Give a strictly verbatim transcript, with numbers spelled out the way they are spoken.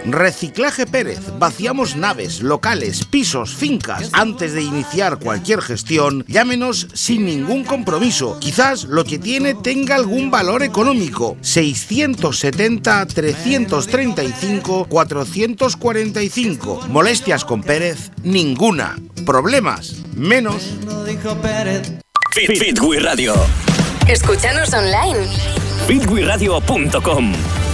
Reciclaje Pérez. Vaciamos naves, locales, pisos, fincas. Antes de iniciar cualquier gestión, llámenos sin ningún compromiso. Quizás lo que tiene tenga algún valor económico. seiscientos setenta, trescientos treinta y cinco, cuatrocientos cuarenta y cinco. Molestias con Pérez, ninguna. Problemas, menos. Fit, Fit We Radio. Escúchanos online. fit we radio punto com.